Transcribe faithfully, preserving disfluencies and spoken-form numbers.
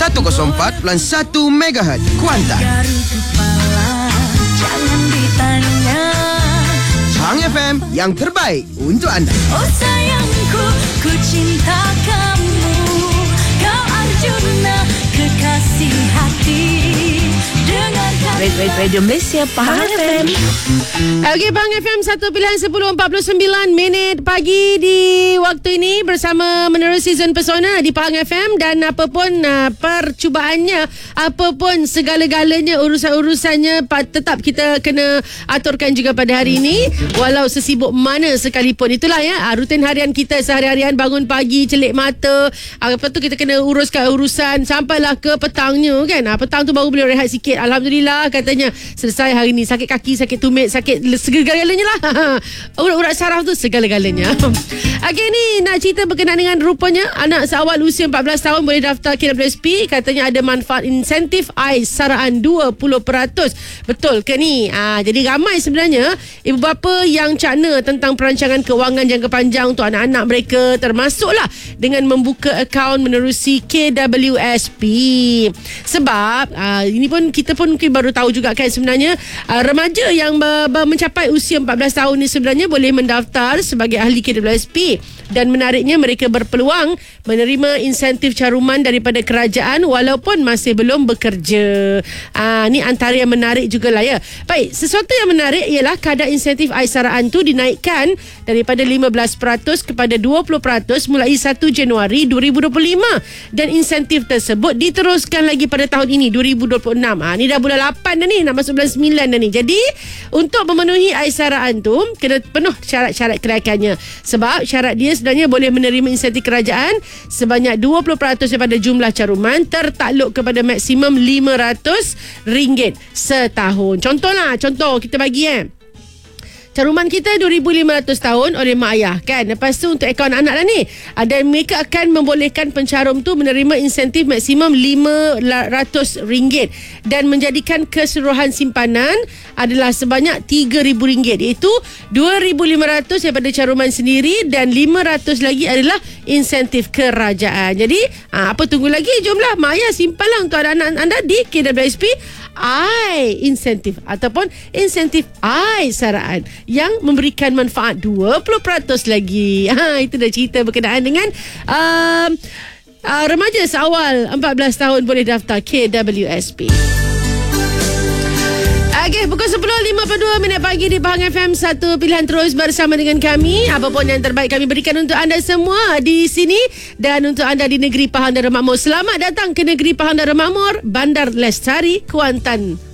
seratus empat perpuluhan satu megahertz Kuantan. Jangan ditanya. Hang F M yang terbaik untuk anda. Oh sayangku, ku cinta kamu. Kau Arjuna, kekasih hati. Dengarkan Radio Malaysia, Pahang F M. Okey, Pahang F M satu pilihan sepuluh empat puluh sembilan minit pagi di waktu ini bersama menerusi Zon Pesona di Pahang F M. Dan apapun uh, percubaannya, apapun segala-galanya, urusan-urusannya, tetap kita kena aturkan juga pada hari ini. Walau sesibuk mana sekalipun. Itulah ya, rutin harian kita sehari-harian. Bangun pagi, celik mata, apa tu kita kena uruskan urusan sampailah ke petangnya kan. Petang tu baru boleh rehat sikit. Alhamdulillah katanya selesai hari ni. Sakit kaki, sakit tumit, sakit segala-galanya lah. Urat-urat saraf tu segala-galanya. Okey, ni nak cerita berkenaan dengan rupanya anak seawal usia empat belas tahun boleh daftar K W S P. Katanya ada manfaat insentif ais saraan dua puluh peratus. Betul ke ni? Ha, jadi ramai sebenarnya ibu bapa yang cakna tentang perancangan kewangan jangka panjang untuk anak-anak mereka, termasuklah dengan membuka akaun menerusi K W S P. Sebab uh, ini pun kita pun mungkin baru tahu juga kan sebenarnya uh, remaja yang ber- ber- mencapai usia empat belas tahun ni sebenarnya boleh mendaftar sebagai ahli K W S P. Dan menariknya mereka berpeluang menerima insentif caruman daripada kerajaan walaupun masih belum bekerja. Ah, ni antara yang menarik jugalah ya. Baik, sesuatu yang menarik ialah kadar insentif ais saraan tu dinaikkan daripada lima belas peratus kepada dua puluh peratus mulai satu Januari dua ribu dua puluh lima. Dan insentif tersebut diteruskan lagi pada tahun ini dua ribu dua puluh enam. Ah, ni dah bulan lapan dah ni, nak masuk bulan sembilan dah ni. Jadi untuk memenuhi ais saraan tu kena penuh syarat-syarat kenaikannya. Sebab syarat dia sebenarnya boleh menerima insentif kerajaan sebanyak dua puluh peratus daripada jumlah caruman tertakluk kepada maksimum lima ratus ringgit setahun. Contohlah, contoh kita bagi eh. Caruman kita dua ribu lima ratus tahun oleh mak ayah kan. Lepas tu untuk akaun anak lah ni. Dan mereka akan membolehkan pencarum tu menerima insentif maksimum lima ratus ringgit. Dan menjadikan keseluruhan simpanan adalah sebanyak tiga ribu ringgit. Iaitu dua ribu lima ratus daripada caruman sendiri dan lima ratus lagi adalah insentif kerajaan. Jadi apa tunggu lagi? Jomlah mak ayah simpanlah untuk anak-anak anda di K W S P I insentif ataupun insentif I saraan yang memberikan manfaat dua puluh peratus lagi. Ha, itu dah cerita berkenaan dengan uh, uh, remaja seawal empat belas tahun boleh daftar K W S P. Okey, pukul sepuluh lima puluh dua minit pagi di Pahang F M. Satu pilihan terus bersama dengan kami. Apapun yang terbaik kami berikan untuk anda semua di sini dan untuk anda di negeri Pahang Darul Makmur. Selamat datang ke negeri Pahang Darul Makmur, Bandar Lestari, Kuantan.